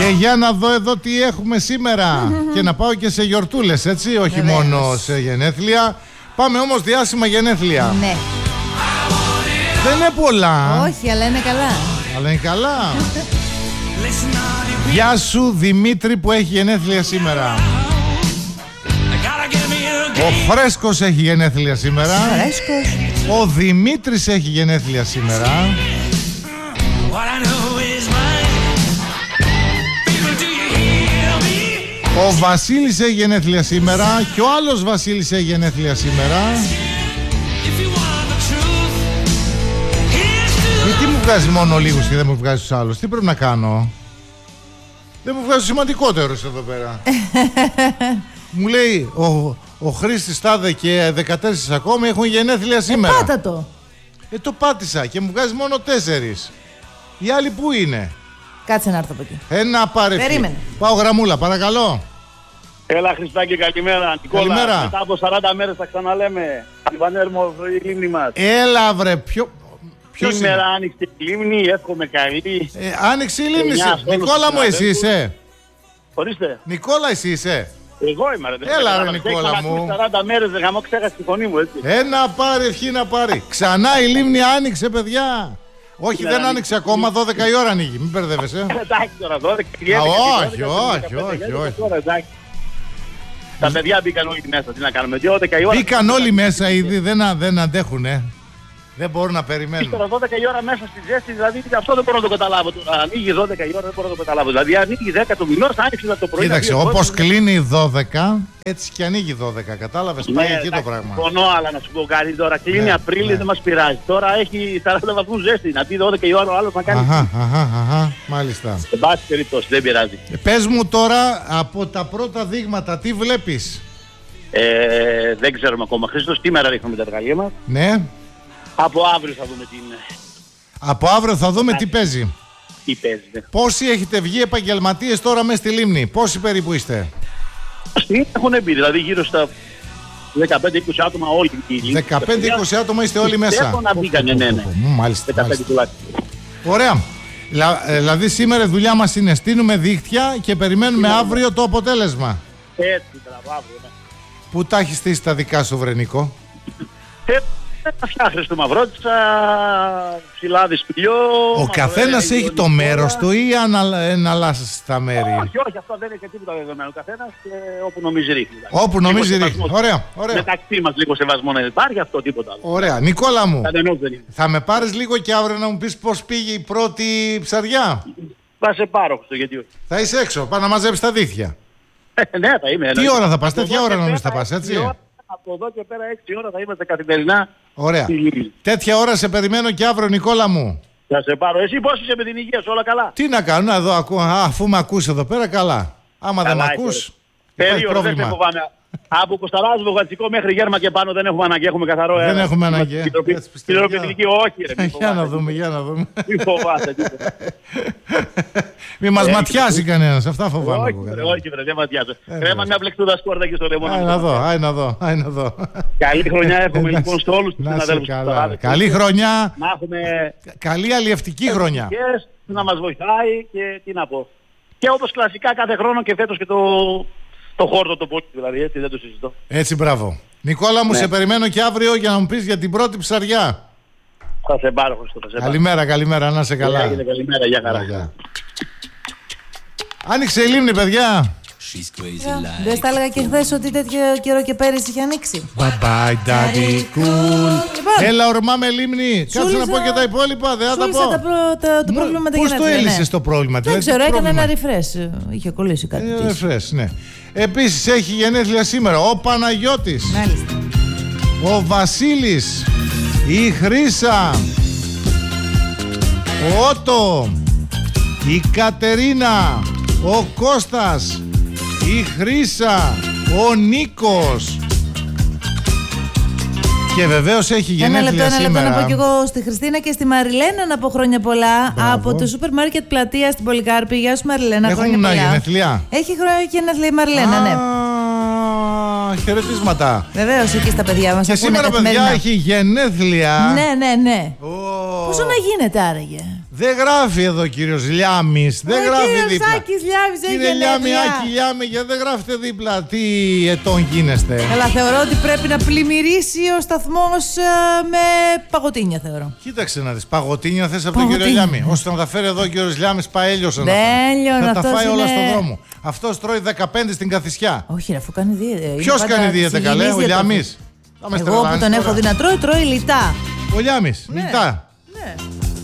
Και για να δω εδώ τι έχουμε σήμερα. Και να πάω και σε γιορτούλες, έτσι, όχι μόνο σε γενέθλια. Πάμε όμως διάσημα γενέθλια. Ναι. Δεν είναι πολλά. Όχι, αλλά είναι καλά. Αλλά είναι καλά. Γεια σου Δημήτρη που έχει γενέθλια σήμερα. Ο Φρέσκος έχει γενέθλια σήμερα. Φρέσκος. Ο Δημήτρης έχει γενέθλια σήμερα. Ο Βασίλης έχει γενέθλια σήμερα. Και ο άλλος Βασίλης έχει γενέθλια σήμερα. Γιατί μου βγάζει μόνο λίγους και δεν μου βγάζει τους άλλους? Τι πρέπει να κάνω? Δεν μου βγάζει τους σημαντικότερους εδώ πέρα. Μου λέει ο Χρήστης Τάδε και 14 ακόμη έχουν γενέθλια σήμερα. Πάτα το. Το πάτησα και μου βγάζει μόνο 4. Οι άλλοι πού είναι? Κάτσε να έρθω από εκεί. Ένα πάρε. Περίμενε. Πάω γραμμούλα, παρακαλώ. Έλα Χριστάκη, καλημέρα. Νικόλα, Καλημέρα. μετά από 40 μέρες θα ξαναλέμε. Η Πανέρμο, η λίμνη μας. Έλα βρε, ποιος Σήμερα είναι? άνοιξε η λίμνη, εύχομαι καλή. Άνοιξε η λίμνη. Όλους Νικόλα τους μου, εσύ συναδέλφους. είσαι? Ορίστε. Νικόλα, εσύ είσαι? Εγώ είμαι ρε. Έλα, ρε, Νικόλα μου. 40 μέρες δεν γαμώ, ξέχασε τη φωνή μου, έτσι. Ένα πάρει, ευχή να πάρει. Ξανά η λίμνη άνοιξε, παιδιά. Όχι, δεν άνοιξε ακόμα, 12 η ώρα ανοίγει. Μην μπερδεύεσαι. Εντάξει τώρα, 12 όχι. Τα παιδιά μπήκαν όλοι μέσα, τι να κάνουμε, 12 η ώρα. Μπήκαν όλοι μέσα ήδη, δεν αντέχουνε. Δεν μπορούν να περιμένουν. Τώρα 12 η ώρα μέσα στη ζέστη, δηλαδή αυτό δεν μπορώ να το καταλάβω. Ανοίγει 12 η ώρα, δεν μπορώ να το καταλάβω. Δηλαδή ανοίγει 10 το μηνός, άνοιξε το πρωί. Κοίταξε, όπως κλείνει 12, έτσι και ανοίγει 12. Κατάλαβες, πάει εκεί το πράγμα. Πονώ, αλλά να σου πω κάτι τώρα. Κλείνει Απρίλη, δεν μας πειράζει. Τώρα έχει 40 βαθμούς ζέστη. Να πει 12 η ώρα ο άλλος να κάνει. Μάλιστα. Σε πάση περιπτώσει, δεν πειράζει. Πες μου τώρα από τα πρώτα δείγματα, τι βλέπεις? Δεν ξέρουμε ακόμα. Χρήστος, σήμερα ρίχνουμε τα εργαλεία μας. Ναι. Από αύριο θα δούμε Από αύριο θα δούμε τι παίζει. τι παίζει. Ναι. Πόσοι έχετε βγει επαγγελματίες τώρα μέσα στη λίμνη? Πόσοι περίπου είστε? Έχουν μπει, δηλαδή γύρω στα 15-20 άτομα όλοι. 15-20 άτομα είστε όλοι μέσα. Έχουν να μπήκανε, ναι. Μάλιστα. 15 τουλάχιστον. Ωραία. Δηλαδή σήμερα η δουλειά μας είναι στείνουμε δίχτυα και περιμένουμε αύριο το αποτέλεσμα. Έτσι, αύριο, ναι. Πού τα έχεις στήσει τα δικά σου, βρενικό? Θα φτιάχνεις το μαυρότησα, ψηλάδι σπηλιό. Ο καθένας έχει το μέρος του ή εναλλάσσεις τα μέρη? Όχι, αυτό δεν έχει τίποτα δεδομένο. Ο καθένας όπου νομίζει ρίχνει. Όπου νομίζει ρίχνει. Ωραία. Μεταξύ μας λίγο σεβασμό να υπάρχει, αυτό τίποτα άλλο. Ωραία. Νικόλα μου, Κανενός δεν είναι. θα με πάρεις λίγο και αύριο να μου πεις πώς πήγε η πρώτη ψαριά? Θα σε πάρω αυτό, γιατί όχι. Θα είσαι έξω, πά να μαζέψεις τα δίχτυα. Ναι, θα είμαι. Τι ώρα θα πας? Τέτοια ώρα νομίζω θα πας, έτσι? Από εδώ και πέρα 6 ώρα θα είμαστε καθημερινά. Ωραία. Τέτοια ώρα σε περιμένω και αύριο, Νικόλα μου. Θα σε πάρω. Εσύ πώς είσαι με την υγεία σου, όλα καλά? Τι να κάνω εδώ, αφού με ακούς εδώ πέρα, καλά. Άμα δεν με ακούς, υπάρχει περίοδο, δεν σε πρόβλημα. φοβάμαι. Από Κωνσταντάζο, Βογατσικό μέχρι Γέρμα και πάνω δεν έχουμε ανάγκη, έχουμε καθαρό αέρα. Δεν έχουμε ανάγκη. Πυροπαιδευτική, όχι ρε. Για να δούμε, για να δούμε. Μη φοβάσαι. Μη μας ματιάσει κανένας, αυτά φοβάμαι. Όχι ρε, δεν ματιάζω. Κρέμα μια μπλεκτούδα σκόρδα εκεί στο λαιμό. Άι να δω. Καλή χρονιά εύχομαι λοιπόν σε όλους τους συναδέλφους. Καλή χρονιά. Να έχουμε καλή αλλιευτική χρονιά. Να μας βοηθάει και τι να πω. Και όπως κλασικά κάθε χρόνο και φέτος και το χόρτο το πολύ, δηλαδή, έτσι δεν το συζητώ. Έτσι, μπράβο. Νικόλα μου, σε περιμένω και αύριο για να μου πεις για την πρώτη ψαριά. Θα σε πάρω, Χριστό. Καλημέρα, να είσαι καλά. Καλημέρα, για χαρά. Άνοιξε η λίμνη, παιδιά. Δεν στα έλεγα και χθες ότι τέτοιο καιρό και πέρυσι είχε ανοίξει. Bye bye, daddy cool. Έλα, ορμάμε λίμνη. Κάτσε να πω και τα υπόλοιπα, δεν θα τα πω. Το πρόβλημα με τα γενέθλια. Πώς το έλυσες το πρόβλημα? Δεν ξέρω, έκανε ένα refresh. Είχε κολλήσει κάτι. Refresh, ναι. Επίσης έχει γενέθλια σήμερα ο Παναγιώτης. Μάλιστα. Ο Βασίλης. Η Χρύσα. Ο Ότο. Η Κατερίνα. Ο Κώστας. Η Χρύσα. Ο Νίκος. Και βεβαίως έχει γενέθλια σήμερα. Ένα λεπτό να πω και εγώ στη Χριστίνα και στη Μαριλένα να πω χρόνια πολλά. Από το σούπερ μάρκετ Πλατεία στην Πολυκάρπη. Γεια σου Μαριλένα. Έχουν γενέθλια. Έχει γενέθλια η Μαριλένα, ναι. Χαιρετίσματα. Βεβαίως εκεί στα παιδιά μας. Και σήμερα παιδιά έχει γενέθλια. Ναι. Πώς Πόσο να γίνεται άραγε? Δεν γράφει εδώ ο κύριος Λιάμης. Δεν γράφει δίπλα. Άκης Λιάμης, Κύριε Λιάμη, Άκη Λιάμη, γιατί δεν γράφετε δίπλα? Τι ετών γίνεστε? Καλά, θεωρώ ότι πρέπει να πλημμυρίσει ο σταθμός με παγωτίνια, θεωρώ. Κοίταξε να δεις. Παγωτίνια θες από τον κύριο Λιάμη? Ώστε να τα φέρει εδώ ο κύριος Λιάμης, παέλιος να θα τα φάει όλα στον δρόμο. Αυτός τρώει 15 στην Καθησιά. Όχι, ρε, αφού κάνει δίαιτα. Ποιος κάνει δίαιτα, καλέ? Ο Λιάμης. Εγώ που τον έχω δει να τρώει λιτά. Ο Λιάμης, Ναι. λιτά. Ναι.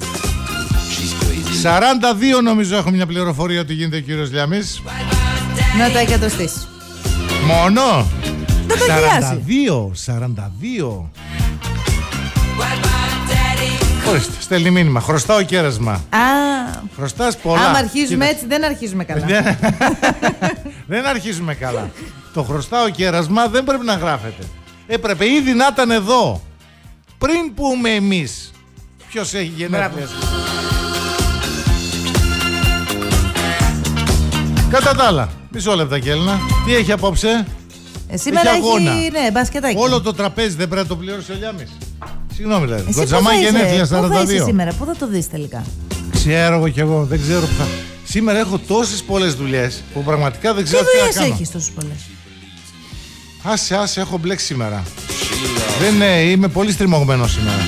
42 νομίζω έχω μια πληροφορία ότι γίνεται ο κύριος Λιάμης. Να τα εκατοστήσει. Μόνο? Δεν το χιλιάζει. 42. Ορίστε, στέλνει μήνυμα. Χρωστάω κέρασμα. Χρωστάς πολλά. Άμα αρχίζουμε έτσι, δεν αρχίζουμε καλά. Δεν αρχίζουμε καλά. Το χρωστάω κέρασμα δεν πρέπει να γράφεται. Έπρεπε ήδη να ήταν εδώ. Πριν πούμε εμείς ποιος έχει γενέθλια. Κατά τα άλλα, μισό λεπτά Έλληνα. Τι έχει απόψε? Σήμερα έχει, ναι, μπασκετάκι. Όλο το τραπέζι δεν πρέπει να το πληρώσει ο Λιάμης? Συγγνώμη δηλαδή. Κοτζαμά γενέθλια 42. Πού θα είσαι σήμερα, πού θα το δεις τελικά? Ξέρω εγώ κι εγώ, δεν ξέρω που θα. Σήμερα έχω τόσες πολλές δουλειές που πραγματικά δεν ξέρω τι να κάνω. Τι δουλειές έχεις τόσες πολλές? Άσε, έχω μπλέξει σήμερα. Είμαι πολύ στριμωγμένος σήμερα.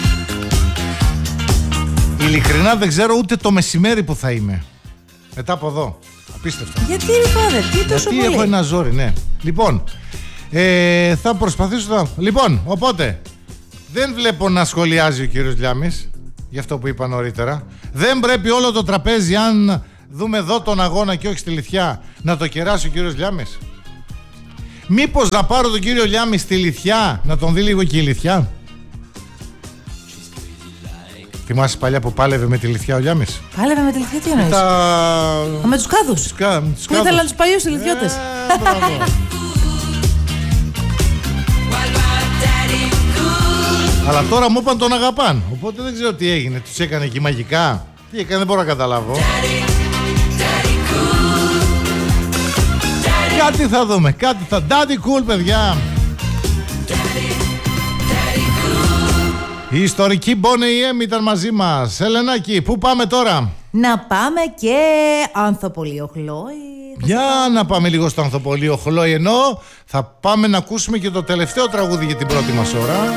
Ειλικρινά δεν ξέρω ούτε το μεσημέρι που θα είμαι. Μετά από εδώ. Απίστευτο. Γιατί ρε padre, τι τόσο πολύ? Γιατί έχω ένα ζόρι, ναι. Λοιπόν, θα προσπαθήσω να... Λοιπόν, οπότε, δεν βλέπω να σχολιάζει ο κύριος Λιάμης για αυτό που είπα νωρίτερα. Δεν πρέπει όλο το τραπέζι, αν δούμε εδώ τον αγώνα και όχι στη Λιθιά, να το κεράσει ο κύριος Λιάμης. Μήπως να πάρω τον κύριο Λιάμη στη Λιθιά, να τον δει λίγο και η Λιθιά? Θυμάσαι παλιά που πάλευε με τη Λιθιά ο Λιάμης? Πάλευε με τη Λιθιά, τι εννοείς? Με τους κάδους. Που ήθελαν τους παλιούς ηλικιώτες. Αλλά τώρα μου είπαν τον αγαπάν. Οπότε δεν ξέρω τι έγινε. Τους έκανε εκεί μαγικά. Τι έκανε, δεν μπορώ να καταλάβω. Κάτι θα δούμε. Κάτι θα... Daddy cool, παιδιά. Η ιστορική Boney M ήταν μαζί μας. Ελενάκη, πού πάμε τώρα? Να πάμε και Ανθοπολείο Χλόη. Για να πάμε λίγο στο Ανθοπολείο Χλόη, ενώ θα πάμε να ακούσουμε και το τελευταίο τραγούδι για την πρώτη μας ώρα.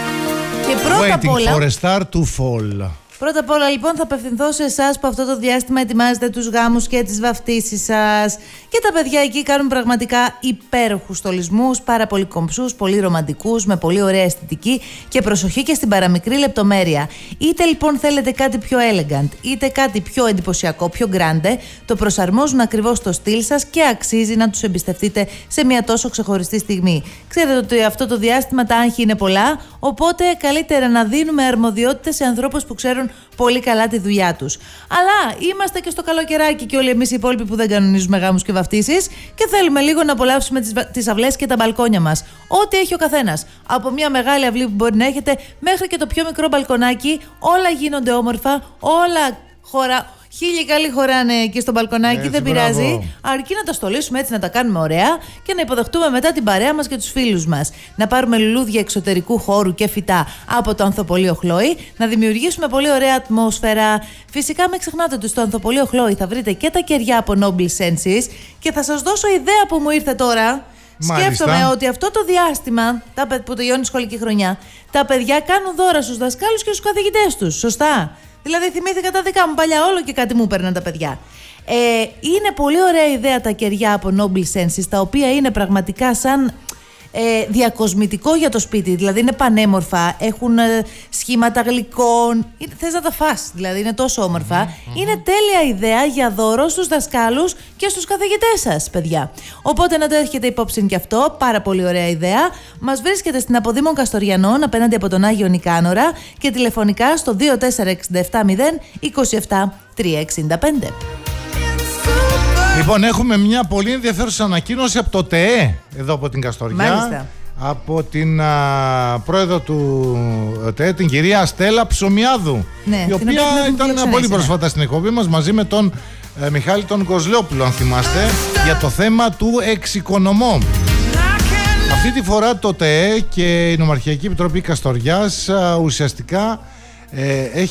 Και πρώτα απ' όλα, Waiting for a star to fall. Πρώτα απ' όλα λοιπόν θα απευθυνθώ σε εσάς που αυτό το διάστημα ετοιμάζετε τους γάμους και τις βαφτίσεις σας. Και τα παιδιά εκεί κάνουν πραγματικά υπέροχους στολισμούς, πάρα πολύ κομψούς, πολύ ρομαντικούς, με πολύ ωραία αισθητική και προσοχή και στην παραμικρή λεπτομέρεια. Είτε λοιπόν θέλετε κάτι πιο elegant, είτε κάτι πιο εντυπωσιακό, πιο grande, το προσαρμόζουν ακριβώς στο στυλ σας και αξίζει να τους εμπιστευτείτε σε μια τόσο ξεχωριστή στιγμή. Ξέρετε ότι αυτό το διάστημα τα άγχη είναι πολλά, οπότε καλύτερα να δίνουμε αρμοδιότητες σε ανθρώπους που ξέρουν πολύ καλά τη δουλειά τους. Αλλά είμαστε και στο καλοκαιράκι και όλοι εμείς οι υπόλοιποι που δεν κανονίζουμε γάμους και βαφτίσεις και θέλουμε λίγο να απολαύσουμε τις αυλές και τα μπαλκόνια μας. Ό,τι έχει ο καθένας. Από μια μεγάλη αυλή που μπορεί να έχετε μέχρι και το πιο μικρό μπαλκονάκι, όλα γίνονται όμορφα, όλα χίλιοι καλοί χωράνε εκεί στο μπαλκονάκι, έτσι, δεν πειράζει. Μπράβο. Αρκεί να τα στολίσουμε έτσι, να τα κάνουμε ωραία και να υποδεχτούμε μετά την παρέα μας και τους φίλους μας. Να πάρουμε λουλούδια εξωτερικού χώρου και φυτά από το Ανθοπολείο Χλόη, να δημιουργήσουμε πολύ ωραία ατμόσφαιρα. Φυσικά, μην ξεχνάτε ότι στο Ανθοπολείο Χλόη θα βρείτε και τα κεριά από Noble Senses και θα σας δώσω ιδέα που μου ήρθε τώρα. Μάλιστα. Σκέφτομαι ότι αυτό το διάστημα που τελειώνει η σχολική χρονιά, τα παιδιά κάνουν δώρα στους δασκάλους και στους καθηγητές τους. Σωστά. Δηλαδή, θυμήθηκα τα δικά μου παλιά, όλο και κάτι μου έπαιρναν τα παιδιά. Είναι πολύ ωραία ιδέα τα κεριά από Noble Senses, τα οποία είναι πραγματικά σαν διακοσμητικό για το σπίτι. Δηλαδή, είναι πανέμορφα, έχουν σχήματα γλυκών. Θες να τα φας, δηλαδή, είναι τόσο όμορφα. Είναι τέλεια ιδέα για δώρο στους δασκάλους και στους καθηγητές σας, παιδιά. Οπότε να το έχετε υπόψη και αυτό. Πάρα πολύ ωραία ιδέα. Μας βρίσκεται στην Αποδήμων Καστοριανών, απέναντι από τον Άγιο Νικάνορα και τηλεφωνικά στο 24670 27365. Λοιπόν, έχουμε μια πολύ ενδιαφέρουσα ανακοίνωση από το ΤΕΕ, εδώ από την Καστοριά. Μάλιστα. Από την πρόεδρο του ΤΕΕ, την κυρία Στέλλα Ψωμιάδου. Ναι, η οποία ήταν πολύ πρόσφατα στην εκπομπή μας μαζί με τον Μιχάλη τον Κοζλόπουλο, αν θυμάστε, για το θέμα του εξοικονομώ. Αυτή τη φορά το ΤΕΕ και η Νομαρχιακή Επιτροπή Καστοριάς ουσιαστικά έχει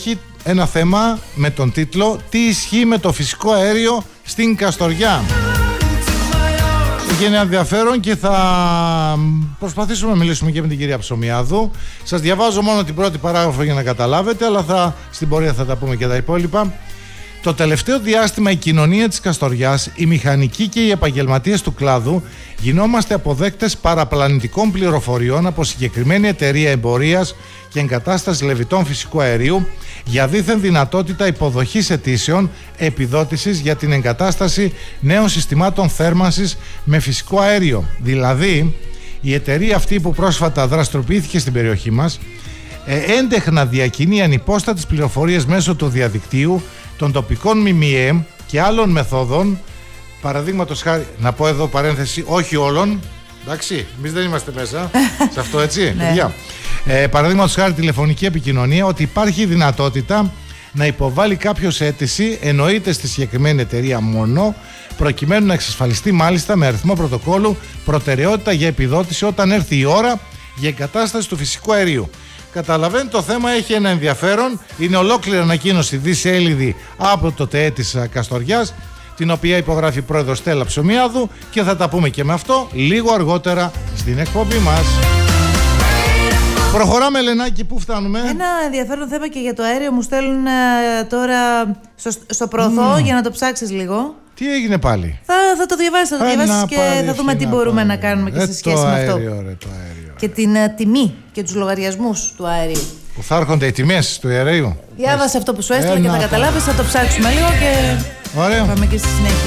ένα θέμα με τον τίτλο «Τι ισχύει με το φυσικό αέριο στην Καστοριά». Έχει ένα ενδιαφέρον και θα προσπαθήσουμε να μιλήσουμε και με την κυρία Ψωμιάδου. Σας διαβάζω μόνο την πρώτη παράγραφο για να καταλάβετε, αλλά στην πορεία θα τα πούμε και τα υπόλοιπα. Το τελευταίο διάστημα η κοινωνία της Καστοριάς, οι μηχανικοί και οι επαγγελματίες του κλάδου γινόμαστε αποδέκτες παραπλανητικών πληροφοριών από συγκεκριμένη εταιρεία εμπορίας και εγκατάστασης λεβιτών φυσικού αερίου για δίθεν δυνατότητα υποδοχής αιτήσεων επιδότησης για την εγκατάσταση νέων συστημάτων θέρμανσης με φυσικό αέριο. Δηλαδή, η εταιρεία αυτή που πρόσφατα δραστηριοποιήθηκε στην περιοχή μας έντεχνα διακινεί ανυπόστατες πληροφορίες μέσω του διαδικτύου, των τοπικών ΜΜΕ και άλλων μεθόδων. Παραδείγματος χάρη, να πω εδώ παρένθεση, όχι όλων, εντάξει, εμείς δεν είμαστε μέσα σε αυτό, έτσι, παιδιά. Παραδείγματος χάρη τηλεφωνική επικοινωνία, ότι υπάρχει δυνατότητα να υποβάλει κάποιος αίτηση, εννοείται στη συγκεκριμένη εταιρεία μόνο, προκειμένου να εξασφαλιστεί μάλιστα με αριθμό πρωτοκόλλου προτεραιότητα για επιδότηση όταν έρθει η ώρα για εγκατάσταση του φυσικού αερίου. Καταλαβαίνετε, το θέμα έχει ένα ενδιαφέρον. Είναι ολόκληρη ανακοίνωση δισέλιδη από το ΤΕΕ της Καστοριάς, την οποία υπογράφει η πρόεδρος Στέλλα Ψωμιάδου, και θα τα πούμε και με αυτό λίγο αργότερα στην εκπομπή μας. Προχωράμε, Ελενάκη, πού φτάνουμε? Ένα ενδιαφέρον θέμα και για το αέριο μου στέλνουν τώρα στο προωθώ για να το ψάξεις λίγο. Τι έγινε πάλι? Θα το διαβάσεις, και θα δούμε τι μπορούμε να κάνουμε και σε σχέση με αυτό. Και την τιμή και τους λογαριασμούς του αερίου. Που θα έρχονται οι τιμές του αερίου. Διάβασε αυτό που σου έστειλα και θα καταλάβεις, θα το ψάξουμε λίγο και ωραία. Πάμε και στη συνέχεια.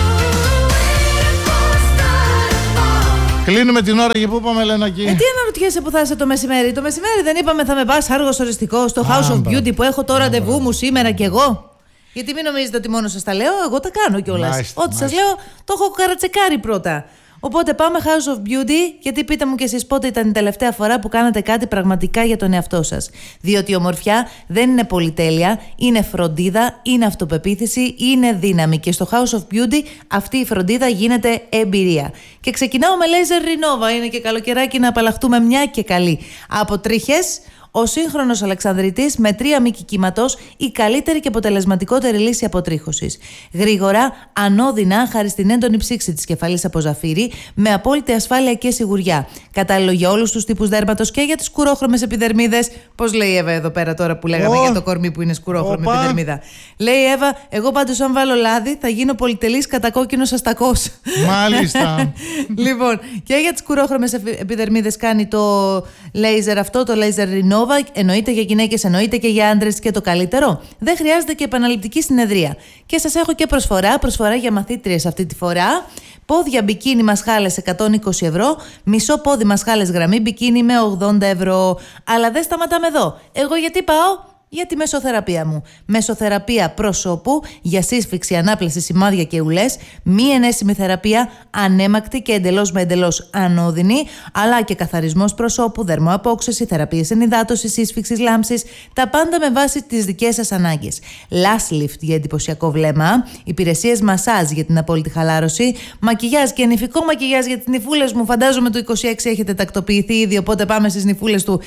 Κλείνουμε την ώρα και πού πάμε, Ελένακη? Τι αναρωτιέσαι που θα είσαι το μεσημέρι? Το μεσημέρι δεν είπαμε θα με πας Άργος οριστικό στο House of Beauty που έχω το ραντεβού μου σήμερα κι εγώ? Γιατί μην νομίζετε ότι μόνο σας τα λέω, εγώ τα κάνω κιόλας. Ό,τι σας λέω το έχω καρατσεκάρει πρώτα. Οπότε πάμε House of Beauty, γιατί πείτε μου κι εσείς πότε ήταν η τελευταία φορά που κάνατε κάτι πραγματικά για τον εαυτό σας. Διότι η ομορφιά δεν είναι πολυτέλεια, είναι φροντίδα, είναι αυτοπεποίθηση, είναι δύναμη. Και στο House of Beauty αυτή η φροντίδα γίνεται εμπειρία. Και ξεκινάω με Laser Renova, είναι και καλοκαιράκι να απαλλαχτούμε μια και καλή. Από τρίχες, ο σύγχρονος Αλεξανδριτής με 3 μήκη κύματος, η καλύτερη και αποτελεσματικότερη λύση αποτρίχωσης. Γρήγορα, ανώδυνα, χάρη στην έντονη ψήξη της κεφαλής από ζαφύρι, με απόλυτη ασφάλεια και σιγουριά. Κατάλληλο για όλους τους τύπους δέρματος και για τις σκουρόχρωμες επιδερμίδες. Πώς λέει η Εύα εδώ πέρα τώρα που λέγαμε για το κορμί που είναι σκουρόχρωμη επιδερμίδα? Λέει η Εύα, εγώ πάντως αν βάλω λάδι θα γίνω πολυτελής κατακόκκινος αστακός. Μάλιστα. Λοιπόν, και για τις σκουρόχρωμες επιδερμίδες κάνει το laser αυτό, το Laser Renova. Εννοείται για γυναίκες, εννοείται και για άντρες, και το καλύτερο, δεν χρειάζεται και επαναληπτική συνεδρία. Και σας έχω και προσφορά για μαθήτριες αυτή τη φορά. Πόδια μπικίνι μασχάλες 120 ευρώ, μισό πόδι μασχάλες γραμμή μπικίνι με 80 ευρώ. Αλλά δεν σταματάμε εδώ. Εγώ γιατί πάω? Για τη μεσοθεραπεία μου. Μεσοθεραπεία προσώπου για σύσφυξη, ανάπλαση, σημάδια και ουλές. Μη ενέσιμη θεραπεία, ανέμακτη και εντελώς ανώδυνη, αλλά και καθαρισμός προσώπου, δερμοαπόξεση, θεραπείες ενυδάτωσης, σύσφυξης, λάμψης. Τα πάντα με βάση τις δικές σας ανάγκες. Lash lift για εντυπωσιακό βλέμμα. Υπηρεσίες μασάζ για την απόλυτη χαλάρωση. Μακιγιάζ και νηφικό μακιγιάζ για τις νηφούλες μου. Φαντάζομαι το 26 έχετε τακτοποιηθεί ήδη, οπότε πάμε στις νηφούλες του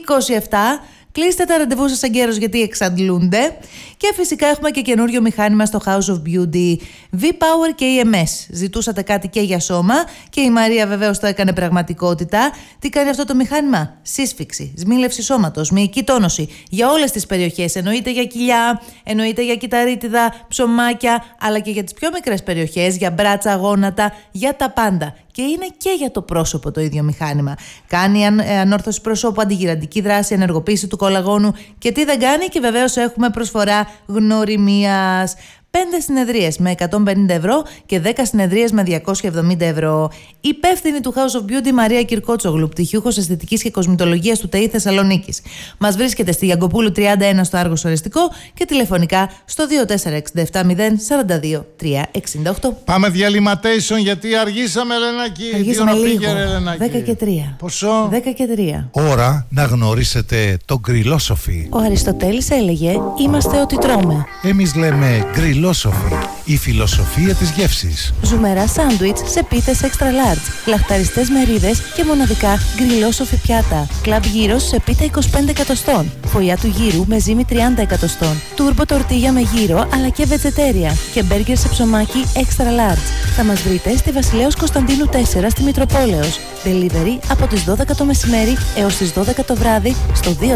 27. Κλείστε τα ραντεβού σας εγκαίρως γιατί εξαντλούνται. Και φυσικά έχουμε και καινούριο μηχάνημα στο House of Beauty. V-Power και EMS. Ζητούσατε κάτι και για σώμα και η Μαρία βεβαίως το έκανε πραγματικότητα. Τι κάνει αυτό το μηχάνημα? Σύσφυξη, σμήλευση σώματος, μυϊκή τόνωση για όλες τις περιοχές. Εννοείται για κοιλιά, εννοείται για κυταρίτιδα, ψωμάκια, αλλά και για τις πιο μικρές περιοχές, για μπράτσα, γόνατα, για τα πάντα. Και είναι και για το πρόσωπο το ίδιο μηχάνημα. Κάνει ανόρθωση προσώπου, αντιγυραντική δράση, ενεργοποίηση του κολαγόνου και τι δεν κάνει, και βεβαίως έχουμε προσφορά γνωριμίας. 5 συνεδρίες με 150 ευρώ και 10 συνεδρίες με 270 ευρώ. Υπεύθυνη του House of Beauty Μαρία Κυρκότσογλου, πτυχιούχος αισθητικής και κοσμητολογίας του ΤΕΗ Θεσσαλονίκης. Μας βρίσκεται στη Γιαγκοπούλου 31 στο Άργος Οριστικό και τηλεφωνικά στο 2467042 368. Πάμε διαλυματέισον γιατί αργήσαμε, Ελενάκη. Αργήσαμε λίγο. 10 και 3. Πόσο? 10 και 3. Ώρα να γνωρίσετε τον Γκριλόσοφι. Ο Αριστοτέλης έλεγε: είμαστε ό,τι τρώμε. Εμείς λέμε Γκριλόσοφι. Η φιλοσοφία της γεύσης. Ζουμερά σάντουιτς σε πίτες extra large, λαχταριστές μερίδες και μοναδικά γκριλόσοφι πιάτα. Κλαμπ γύρος σε πίτα 25 εκατοστών. Φωλιά του γύρου με ζύμη 30 εκατοστών. Τούρμπο τορτίγια με γύρο αλλά και βετζετέρια. Και μπέργκερ σε ψωμάκι extra large. Θα μας βρείτε στη Βασιλέως Κωνσταντίνου 4 στη Μητροπόλεως. Delivery από τις 12 το μεσημέρι έως τις 12 το βράδυ στο 24670 26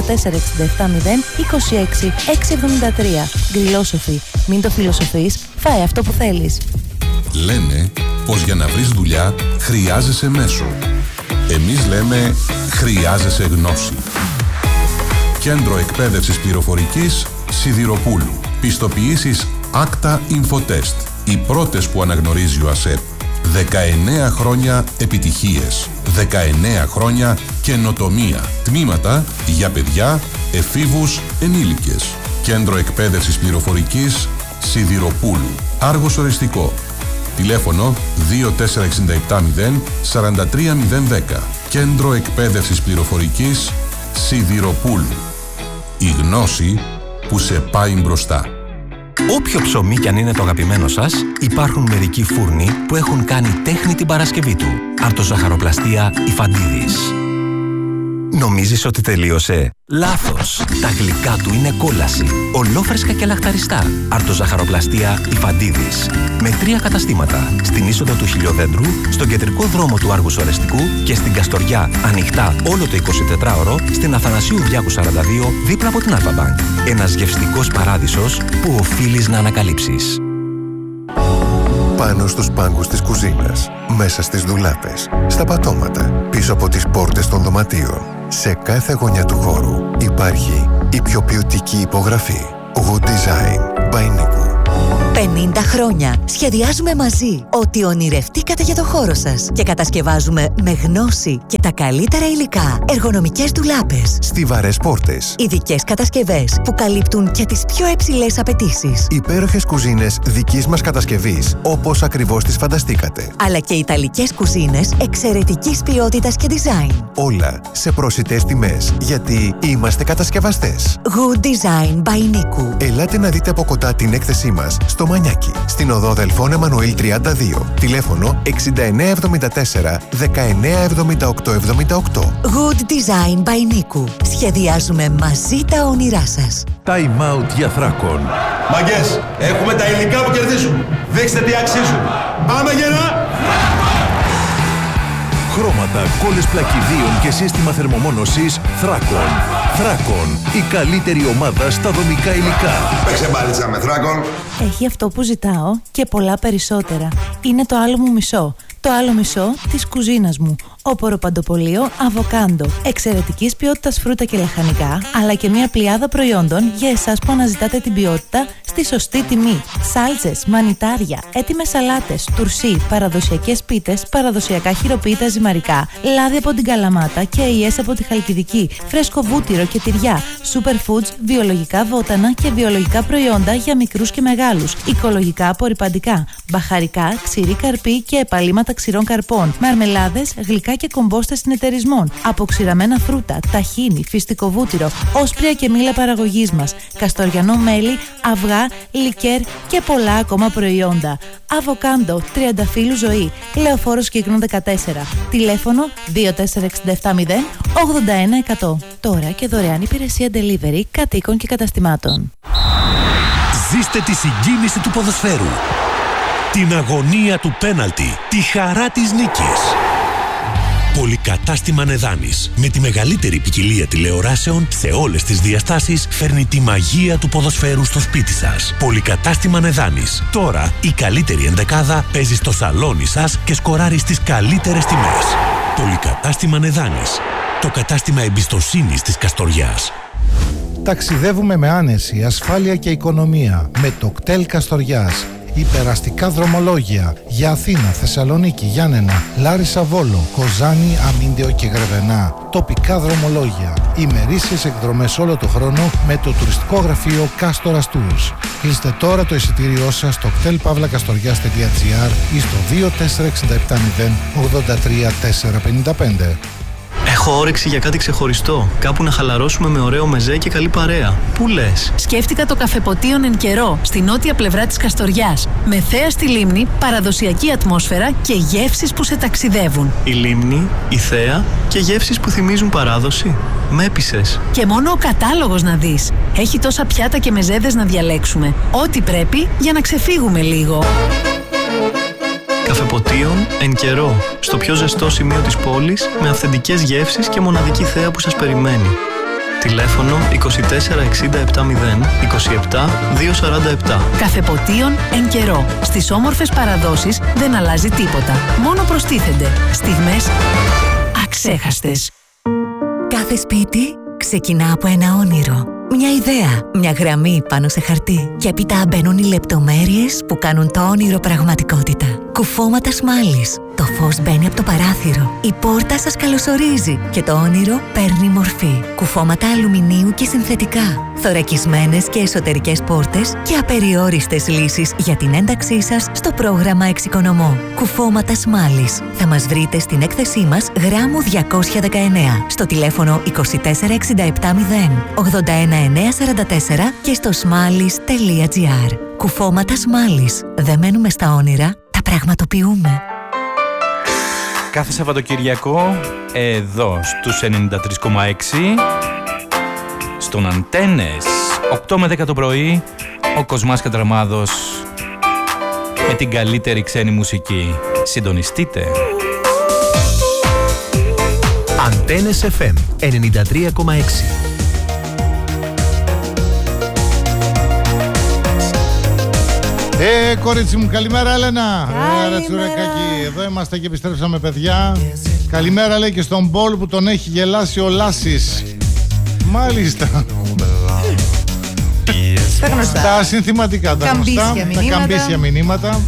673. Γκριλόσοφι. Μην το φιλοσοφείς, φάε αυτό που θέλεις. Λένε πως για να βρεις δουλειά χρειάζεσαι μέσο. Εμείς λέμε χρειάζεσαι γνώση. Κέντρο Εκπαίδευσης Πληροφορικής Σιδηροπούλου. Πιστοποιήσεις Acta Infotest. Οι πρώτες που αναγνωρίζει ο ΑΣΕΠ. 19 χρόνια επιτυχίες. 19 χρόνια καινοτομία. Τμήματα για παιδιά, εφήβους, ενήλικες. Κέντρο Εκπαίδευσης Πληροφορικής Σιδηροπούλου. Άργος Οριστικό. Τηλέφωνο 24670 43010. Κέντρο Εκπαίδευσης Πληροφορικής Σιδηροπούλου. Η γνώση που σε πάει μπροστά. Όποιο ψωμί κι αν είναι το αγαπημένο σας, υπάρχουν μερικοί φούρνοι που έχουν κάνει τέχνη την Παρασκευή του. Αρτοζαχαροπλαστεία Ιφαντίδης. Νομίζεις ότι τελείωσε? Λάθος! Τα γλυκά του είναι κόλαση. Ολόφρεσκα και λαχταριστά. Αρτοζαχαροπλαστεία Ιφαντίδης. Με 3 καταστήματα. Στην είσοδο του Χιλιοδέντρου, στον κεντρικό δρόμο του Άργους Ορεστικού και στην Καστοριά, ανοιχτά όλο το 24ωρο, στην Αθανασίου Διάκου 42, δίπλα από την Αλφα-Μπανκ. Ένας γευστικός παράδεισος που οφείλεις να ανακαλύψεις. Πάνω στους πάγκους της κουζίνας, μέσα στις ντουλάπες, στα πατώματα, πίσω από τις πόρτες των δωματίων. Σε κάθε γωνιά του χώρου υπάρχει η πιο ποιοτική υπογραφή. Good Design by Niku. 50 χρόνια σχεδιάζουμε μαζί ό,τι ονειρευτήκατε για το χώρο σας και κατασκευάζουμε με γνώση και τα καλύτερα υλικά εργονομικές ντουλάπες, Στιβαρές πόρτες, ειδικές κατασκευές που καλύπτουν και τις πιο υψηλές απαιτήσεις, υπέροχες κουζίνες δικής μας κατασκευής όπως ακριβώς τις φανταστήκατε, αλλά και ιταλικές κουζίνες εξαιρετικής ποιότητας και design. όλα σε προσιτές τιμές γιατί είμαστε κατασκευαστές. Good Design by Niku. Ελάτε να δείτε από κοντά την έκθεσή μας στο Μανιάκι, στην οδό Δελφών Εμμανουήλ 32, τηλέφωνο 6974 197878. Good Design by Niku. Σχεδιάζουμε μαζί τα όνειρά σας. Time out για Θράκον. Μαγκές, έχουμε τα υλικά που κερδίζουν. Δείξτε τι αξίζουν. Πάμε γερά! Χρώματα, κόλλες πλακιδίων και σύστημα θερμομόνωσης Θράκον. Θράκον, η καλύτερη ομάδα στα δομικά υλικά. Παίξε μπάλιτσα με Θράκον. Έχει αυτό που ζητάω και πολλά περισσότερα. Είναι το άλλο μου μισό. Το άλλο μισό της κουζίνας μου. Οποροπαντοπολείο Αβοκάντο. Εξαιρετικής ποιότητας φρούτα και λαχανικά, αλλά και μια πλειάδα προϊόντων για εσάς που αναζητάτε την ποιότητα στη σωστή τιμή. Σάλτσες, μανιτάρια, έτοιμες σαλάτες, τουρσί, παραδοσιακές πίτες, παραδοσιακά χειροποίητα ζυμαρικά, λάδι από την Καλαμάτα και αειές από τη Χαλκιδική, φρέσκο βούτυρο και τυριά, superfoods, βιολογικά βότανα και βιολογικά προϊόντα για μικρούς και μεγάλους, οικολογικά απορρυπαντικά, μπαχαρικά, ξηρή καρπή και επαλήματα ξηρών καρπών, μαρμελάδες, γλυκά και κομπόστες συνεταιρισμών, αποξηραμένα φρούτα, ταχίνι, φυστικό βούτυρο, όσπρια και μήλα παραγωγής μας, καστοριανό μέλι, αυγά, λικέρ και πολλά ακόμα προϊόντα. Αβοκάντο, τριανταφύλου ζωή, Λεωφόρος Κύκνου 14, τηλέφωνο 24670 81100. Τώρα και δωρεάν υπηρεσία delivery κατοίκων και καταστημάτων. Ζήστε τη συγκίνηση του ποδοσφαίρου, την αγωνία του πέναλτι, τη χαρά της νίκης. Πολυκατάστημα Νεδάνης, με τη μεγαλύτερη ποικιλία τηλεοράσεων σε όλες τις διαστάσεις, φέρνει τη μαγεία του ποδοσφαίρου στο σπίτι σας. Πολυκατάστημα Νεδάνης. Τώρα η καλύτερη ενδεκάδα παίζει στο σαλόνι σας και σκοράρει στις καλύτερες τιμές. Πολυκατάστημα Νεδάνης. Το κατάστημα εμπιστοσύνης της Καστοριάς. Ταξιδεύουμε με άνεση, ασφάλεια και οικονομία με το κτέλ Καστοριάς. Υπεραστικά δρομολόγια για Αθήνα, Θεσσαλονίκη, Γιάννενα, Λάρισα, Βόλο, Κοζάνη, Αμίντεο και Γρεβενά. Τοπικά δρομολόγια. Ημερήσιες εκδρομές όλο το χρόνο με το τουριστικό γραφείο Κάστορας Tours. Κλείστε τώρα το εισιτήριό σας στο κτέλπαυλακαστοριάς.gr ή στο 24670 83455. Έχω Έχω όρεξη για κάτι ξεχωριστό. Κάπου να χαλαρώσουμε με ωραίο μεζέ και καλή παρέα. Πού λες? Σκέφτηκα το Καφεποτίον Εν Καιρό, στη νότια πλευρά της Καστοριάς. Με θέα στη λίμνη, παραδοσιακή ατμόσφαιρα και γεύσεις που σε ταξιδεύουν. Η λίμνη, η θέα και γεύσεις που θυμίζουν παράδοση. Με έπεισες. Και μόνο ο κατάλογος να δεις. Έχει τόσα πιάτα και μεζέδες να διαλέξουμε. Ό,τι πρέπει για να ξεφύγουμε λίγο. Καφεποτίον Εν Καιρό, στο πιο ζεστό σημείο της πόλης, με αυθεντικές γεύσεις και μοναδική θέα που σας περιμένει. Τηλέφωνο 24 60 70 27 247. Καφεποτίον Εν Καιρό. Στις όμορφες παραδόσεις δεν αλλάζει τίποτα. Μόνο προστίθενται στιγμές αξέχαστες. Κάθε σπίτι ξεκινά από ένα όνειρο. Μια ιδέα, μια γραμμή πάνω σε χαρτί. Και έπειτα μπαίνουν οι λεπτομέρειες που κάνουν το όνειρο πραγματικότητα. Κουφώματα σμάλης. Το φως μπαίνει από το παράθυρο. Η πόρτα σας καλωσορίζει και το όνειρο παίρνει μορφή. Κουφώματα αλουμινίου και συνθετικά. Θωρακισμένες και εσωτερικές πόρτες και απεριόριστες λύσεις για την ένταξή σας στο πρόγραμμα Εξοικονομώ. Κουφώματα σμάλης. Θα μας βρείτε στην έκθεσή μας γράμμου 219 στο τηλέφωνο 24 670 81 944 και στο smallis.gr. Κουφώματα σμάλης. Δεν μένουμε στα όνειρα, τα πραγματοποιούμε. Κάθε Σαββατοκυριακό εδώ στους 93,6 στον Αντένες 8 με 10 το πρωί ο Κοσμάς Κατραμάδος με την καλύτερη ξένη μουσική. Συντονιστείτε. Αντένες FM 93,6. Κορίτσι μου, καλημέρα Έλενα. Τσουρεκάκι. Εδώ είμαστε και επιστρέψαμε, παιδιά. Καλημέρα λέει και στον Μπολ που τον έχει γελάσει ο Λάσης. Μάλιστα. Τα γνωστά. Τα συνθηματικά, τα γνωστά. Τα καμπίσια μηνύματα.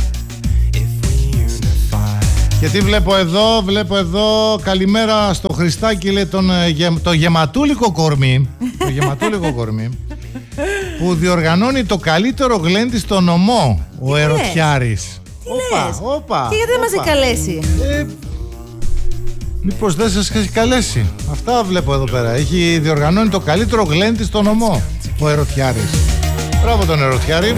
Γιατί βλέπω εδώ, καλημέρα στο Χριστάκι, λέει το γεματούλικο κορμί. Το γεματούλικο κορμί που διοργανώνει το καλύτερο γλέντι στο νομό, ο Ερωτιάρης. Όπα. Και γιατί δεν μας έχει καλέσει? Μήπως δεν σας έχει καλέσει? Αυτά βλέπω εδώ πέρα. Έχει διοργανώνει το καλύτερο γλέντι στο νομό, ο Ερωτιάρης. Μπράβο τον Ερωτιάρη.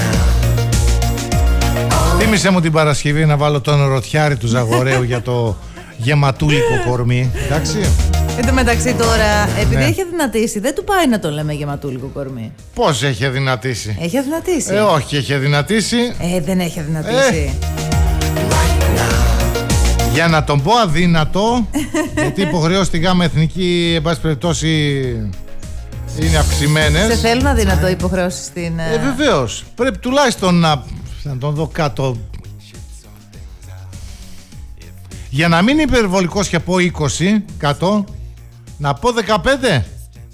Θύμισε μου την Παρασκευή να βάλω τον Ερωτιάρη του Ζαγοραίου για το γεματούλικο κορμί. Εντάξει. Εν τω μεταξύ τώρα, επειδή έχει αδυνατήσει, δεν του πάει να το λέμε γεματούλικο κορμί. Πώς έχει αδυνατήσει? Έχει αδυνατήσει. Όχι, έχει αδυνατήσει. Δεν έχει αδυνατήσει. Για να τον πω αδύνατο, γιατί οι υποχρεώσεις στη ΓΑΜΑ Εθνική, εν πάση περιπτώσει, είναι αυξημένες. Σε θέλουν αδύνατο υποχρεώσεις στην... Βεβαίως. Πρέπει τουλάχιστον να τον δω κάτω. Για να μην είναι υπερβολικός και πω 20 κάτω, να πω 15.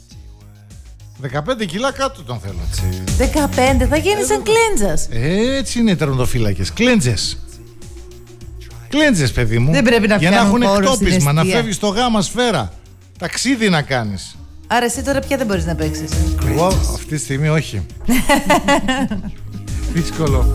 15 κιλά κάτω τον θέλω. 15, θα γίνει σαν κλέντζας. Έτσι είναι οι τερματοφύλακες. Κλέντζες. Κλέντζες, παιδί μου. Δεν πρέπει να για να έχουν χώρο εκτόπισμα, να φεύγεις στο γάμα σφαίρα. Ταξίδι να κάνεις. Άρα εσύ τώρα πια δεν μπορείς να παίξεις? Εγώ αυτή τη στιγμή όχι. Δύσκολο.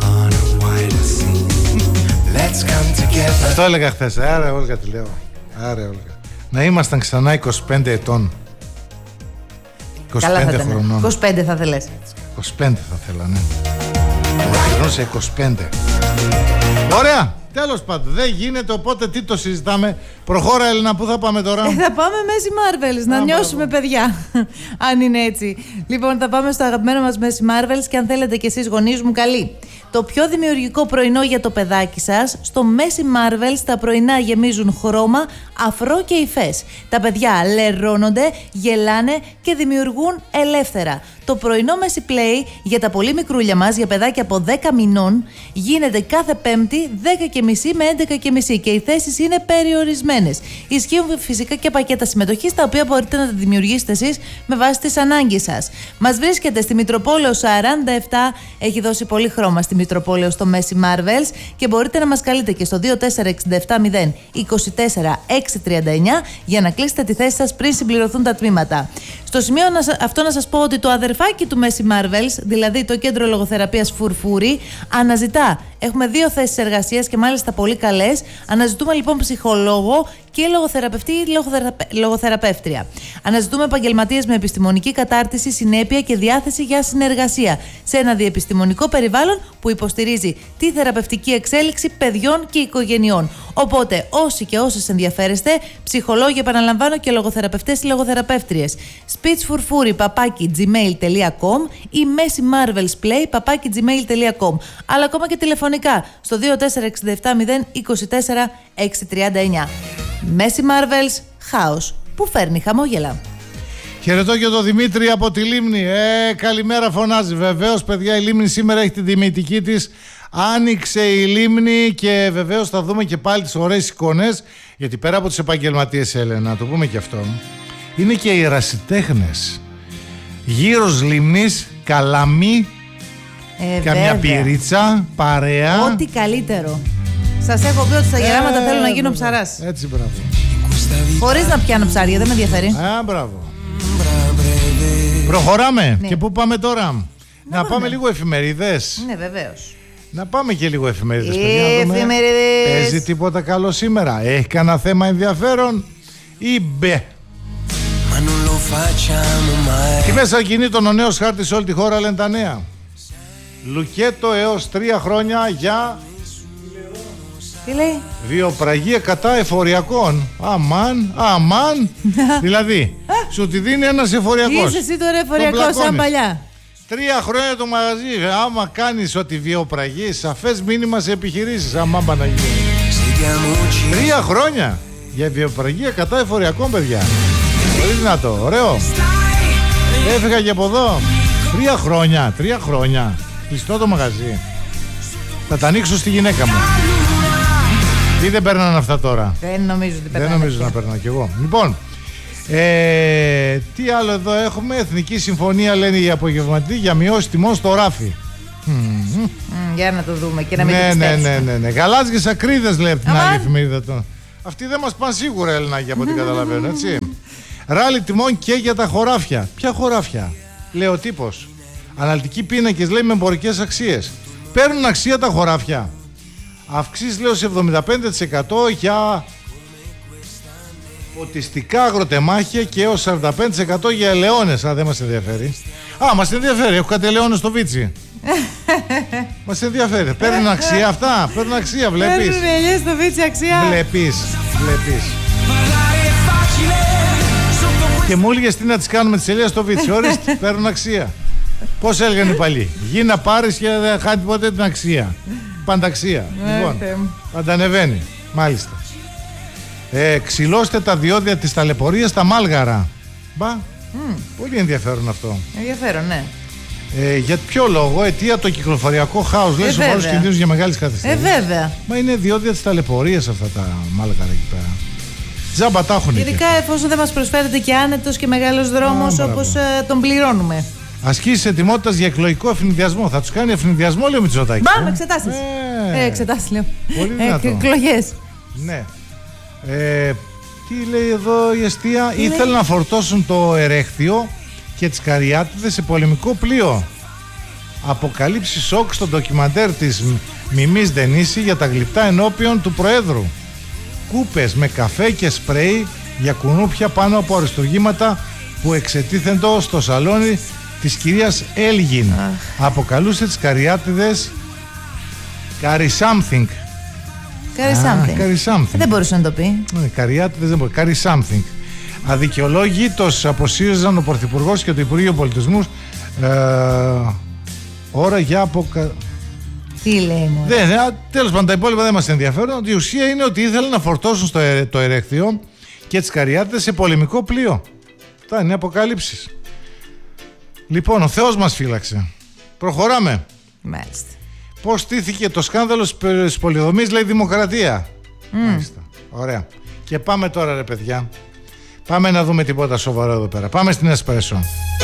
Αυτό έλεγα χθες. Άρα Όλγα τη λέω. Άρα Όλγα. Να ήμασταν ξανά 25 ετών. 25 χρονών. 25 θα θέλες? 25 θα θέλα, ναι. Σε 25. Ωραία. Τέλος πάντων, δεν γίνεται, οπότε τι το συζητάμε? Προχώρα, Έλληνα, πού θα πάμε τώρα? Θα πάμε Μέση Marvels, να νιώσουμε, παιδιά. Αν είναι έτσι. Λοιπόν, θα πάμε στο αγαπημένο μας Μέση Marvels και αν θέλετε κι εσείς, γονείς μου, καλή. Το πιο δημιουργικό πρωινό για το παιδάκι σας, στο Μέση Marvels τα πρωινά γεμίζουν χρώμα, αφρό και υφές. Τα παιδιά λερώνονται, γελάνε και δημιουργούν ελεύθερα. Το πρωινό Μέση Play για τα πολύ μικρούλια μας, για παιδάκια από 10 μηνών, γίνεται κάθε Πέμπτη 10:30 με 11:30 και οι θέσεις είναι περιορισμένες. Ισχύουν φυσικά και πακέτα συμμετοχής, τα οποία μπορείτε να τα δημιουργήσετε εσείς με βάση τις ανάγκες σας. Μας βρίσκεται στη Μητροπόλεω 47, έχει δώσει πολύ χρώμα στη Μητροπόλεω στο Μέση Marvels και μπορείτε να μας καλείτε και στο 24670 24 639 για να κλείσετε τη θέση σας πριν συμπληρωθούν τα τμήματα. Στο σημείο αυτό να σας πω ότι το αδερφάκι του Μέση Marvels, δηλαδή το κέντρο λογοθεραπείας Φουρφούρη, αναζητά. Έχουμε 2 θέσεις εργασίας και μάλιστα πολύ καλές. Αναζητούμε λοιπόν ψυχολόγο και λογοθεραπευτή ή λογοθεραπεύτρια. Αναζητούμε επαγγελματίες με επιστημονική κατάρτιση, συνέπεια και διάθεση για συνεργασία σε ένα διεπιστημονικό περιβάλλον που υποστηρίζει τη θεραπευτική εξέλιξη παιδιών και οικογενειών. Οπότε, όσοι και όσες ενδιαφέρεστε, ψυχολόγοι, επαναλαμβάνω, και λογοθεραπευτές ή λογοθεραπεύτριες, speechforfury@gmail.com ή Messi Marvels Play@gmail.com, αλλά ακόμα και τηλεφωνικά στο 2467 024 639. Messi Marvels, χάος που φέρνει χαμόγελα. Χαιρετώ και τον Δημήτρη από τη Λίμνη. Καλημέρα, φωνάζει. Βεβαίως, παιδιά, η Λίμνη σήμερα έχει την τιμητική της. Άνοιξε η Λίμνη και βεβαίως θα δούμε και πάλι τις ωραίες εικόνες, γιατί πέρα από τις επαγγελματίες, Έλενα, να το πούμε και αυτό, είναι και οι ερασιτέχνες. Γύρος Λίμνης, καλαμί, καμιά πυρίτσα, παρέα. Ό,τι καλύτερο. Σας έχω πει ότι στα γεράματα θέλω να γίνω ψαράς. Έτσι, μπράβο. Χωρίς να πιάνω ψάρια, δεν με ενδιαφέρει. Μπράβο. Προχωράμε. Ναι. Και πού πάμε τώρα? Να πάμε λίγο εφημερίδες. Ναι, βεβαίως. Να πάμε και λίγο εφημερίδες. Εφημερίδες. Παίζει τίποτα καλό σήμερα? Έχει κανένα θέμα ενδιαφέρον ή μπε? Και μέσα κινήτων ο νέος χάρτης σε όλη τη χώρα, λένε τα νέα. Λουκέτο έως 3 χρόνια για... Τι λέει? Βιοπραγία κατά εφοριακών. Αμάν. Δηλαδή, σου τη δίνει ένας εφοριακός. Είσαι εσύ τώρα εφοριακός σαν παλιά. 3 χρόνια το μαγαζί. Άμα κάνεις ότι βιοπραγείς, σαφές μήνυμα σε επιχειρήσεις. Αμάν, Παναγία. 3 χρόνια για βιοπραγία κατά εφοριακών, παιδιά. Πολύ δυνατό, ωραίο. Έφυγα και από εδώ. 3 χρόνια. Κλειστό το μαγαζί. Θα τα ανοίξω στη γυναίκα μου. Τι δεν παίρνανε αυτά τώρα? Δεν νομίζω ότι παίρνανε. Δεν νομίζω να παίρνω κι εγώ. Λοιπόν, τι άλλο εδώ έχουμε? Εθνική συμφωνία, λένε οι απογευματικοί, για μειώσει τιμών στο ράφι. Για να το δούμε και να μην ναι. Γαλάζιες ακρίδες, λέει από την άλλη εφημερίδα του. Αυτοί δεν μας πάνε σίγουρα, Ελληνάκη, από ό,τι καταλαβαίνω, έτσι. Ράλι τιμών και για τα χωράφια. Ποια χωράφια? Λέει ο τύπος. Αναλυτικοί πίνακες, λέει, με εμπορικές αξίες. Παίρνουν αξία τα χωράφια. Αυξήσεις, λέω, σε 75% για ποτιστικά αγροτεμάχια και έως 45% για ελαιώνες. Δεν μας ενδιαφέρει. Μας ενδιαφέρει, έχω κάτι ελαιώνες στο Βίτσι. Μας ενδιαφέρει. Παίρνουν αξία αυτά? Παίρνουν αξία, βλέπεις? Παίρνουν ελιές στο Βίτσι αξία. Βλέπεις. Και μου έλεγες τι να τις κάνουμε τις ελιές στο Βίτσι? Ορίστε, παίρνουν αξία. Πώς έλεγαν οι παλιοί? Γη να πάρεις και δεν χάνει ποτέ την αξία. Πανταξία. Λοιπόν, αντανεβαίνει. Μάλιστα. Ξυλώστε τα διόδια της ταλαιπωρίας στα Μάλγαρα. Πολύ ενδιαφέρον αυτό. Ενδιαφέρον, ναι. Για ποιο λόγο? Αιτία το κυκλοφοριακό χάος, λέει, σοβαρούς κινδύνους για μεγάλες καθυστερήσεις. Βέβαια. Μα είναι διόδια της ταλαιπωρίας αυτά τα Μάλγαρα εκεί πέρα. Τζάμπα τα έχουν. Ειδικά εφόσον δεν μας προσφέρεται και άνετος και μεγάλος δρόμος όπως τον πληρώνουμε. Ασκήσεις ετοιμότητας για εκλογικό ευνηδιασμό. Θα τους κάνει ευνηδιασμό, λέει ο Μητσοτάκης. Πάμε, εξετάσεις. Εξετάσεις, λέω. Πολύ δυνατό. Εκλογές. Ναι. Τι λέει εδώ η εστία? Ήθελαν να φορτώσουν το Ερέχθιο και τις Καριάτιδες σε πολεμικό πλοίο. Αποκαλύψει σοκ στο ντοκιμαντέρ της Μιμής Δενίση για τα γλυπτά ενώπιον του Προέδρου. Κούπες με καφέ και σπρέι για κουνούπια πάνω από αριστουργήματα που εξετίθεντο στο σαλόνι της κυρίας Έλγιν. Αποκαλούσε τις Καριάτιδες Carry something. Carry something. Δεν μπορούσε να το πει. Καριάτιδες δεν μπορεί. Carry something. Αδικαιολόγητος αποσύριζαν ο Πρωθυπουργός και το Υπουργείο Πολιτισμού ώρα για Τι λέει μου? Τέλος πάντων, τα υπόλοιπα δεν μας ενδιαφέρουν. Η ουσία είναι ότι ήθελαν να φορτώσουν το Ερέχθιο και τις Καριάτιδες σε πολεμικό πλοίο. Αυτά είναι αποκαλύψεις. Λοιπόν, ο Θεός μας φύλαξε. Προχωράμε. Μάλιστα. Πώς στήθηκε το σκάνδαλο της πολυδομής, λέει, Δημοκρατία. Μάλιστα. Ωραία. Και πάμε τώρα, ρε παιδιά. Πάμε να δούμε τίποτα σοβαρό εδώ πέρα. Πάμε στην Εσπρέσο.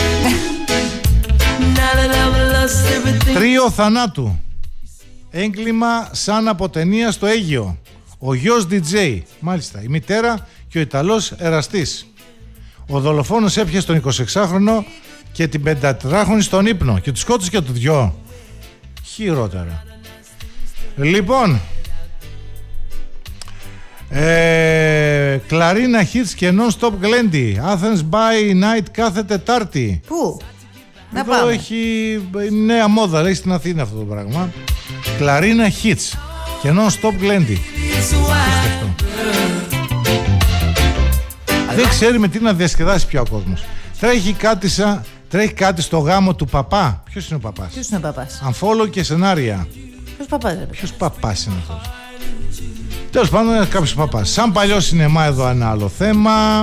Τρίο θανάτου. Έγκλημα σαν από ταινία στο Αίγυο. Ο γιος DJ. Μάλιστα. Η μητέρα και ο Ιταλός εραστής. Ο δολοφόνος έπιασε τον 26χρονο και την 54χρονη στον ύπνο και τους σκότωσε και του δυο. Χειρότερα. Λοιπόν, Κλαρίνα Hits και Non-Stop Glendy. Athens by Night κάθε Τετάρτη. Πού? Να εδώ πάμε. έχει νέα μόδα, λέει, στην Αθήνα αυτό το πράγμα. Κλαρίνα Hits και Non-Stop Glendy. Δεν ξέρει με τι να διασκεδάσει πια ο κόσμος. Τρέχει κάτι στο γάμο του παπά. Ποιος είναι ο παπάς? Ποιος είναι ο παπάς? Αμφόλο και σενάρια. Ποιος παπάς είναι αυτός? Τέλος πάντων, είναι κάποιος παπάς. Σαν παλιό σινεμά, εδώ ένα άλλο θέμα.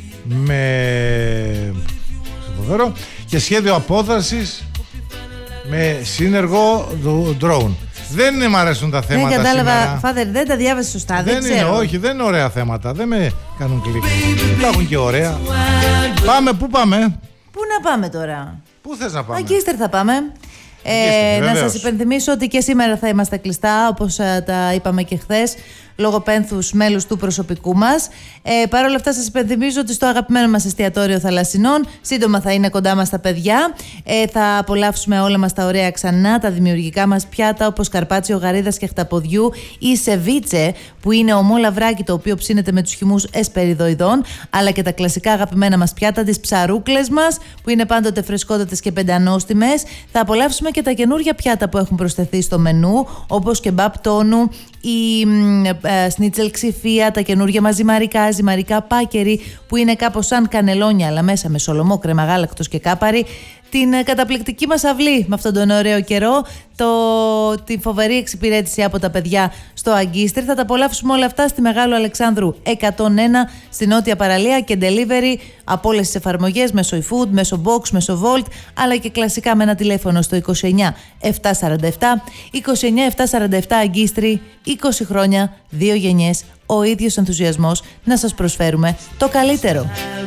Με φοβερό. Και σχέδιο απόδρασης με σύνεργο drone. Δεν μ' αρέσουν τα θέματα. Δεν κατάλαβα, σήμερα. Φάδερ, δεν τα διάβασε σωστά. Δεν είναι, όχι, δεν είναι ωραία θέματα. Δεν με κάνουν κλικ. Υπάρχουν και ωραία. Πάμε, πού πάμε? Πού να πάμε τώρα? Πού θες να πάμε? Αγκίστερ θα πάμε. Να σας υπενθυμίσω ότι και σήμερα θα είμαστε κλειστά, όπως τα είπαμε και χθες, λόγω πένθους μέλους του προσωπικού μας. Παρ' όλα αυτά, σας υπενθυμίζω ότι στο αγαπημένο μας εστιατόριο Θαλασσινών σύντομα θα είναι κοντά μας τα παιδιά. Θα απολαύσουμε όλα μας τα ωραία ξανά, τα δημιουργικά μας πιάτα, όπως καρπάτσιο γαρίδας και χταποδιού ή σεβίτσε, που είναι ομό λαβράκι το οποίο ψήνεται με τους χυμούς εσπεριδοειδών, αλλά και τα κλασικά αγαπημένα μας πιάτα, τις ψαρούκλες μας, που είναι πάντοτε φρεσκότατες και πεντανόστιμες. Θα απολαύσουμε και τα καινούργια πιάτα που έχουν προσθεθεί στο μενού, όπως κεμπάπ τόνου ή σνίτσελ ξηφία, τα καινούργια μας ζυμαρικά πάκερι που είναι κάπως σαν κανελόνια αλλά μέσα με σολομό, κρέμα γάλακτος και κάπαρι, την καταπληκτική μας αυλή με αυτόν τον ωραίο καιρό, τη φοβερή εξυπηρέτηση από τα παιδιά στο Αγκίστρι. Θα τα απολαύσουμε όλα αυτά στη Μεγάλου Αλεξάνδρου 101 στη Νότια Παραλία και delivery από όλες τις εφαρμογές, μέσω eFood, μέσω Box, μέσω Volt, αλλά και κλασικά με ένα τηλέφωνο στο 29 747 29 747 Αγκίστρι. 20 χρόνια, 2 γενιές, ο ίδιος ενθουσιασμός να σας προσφέρουμε το καλύτερο.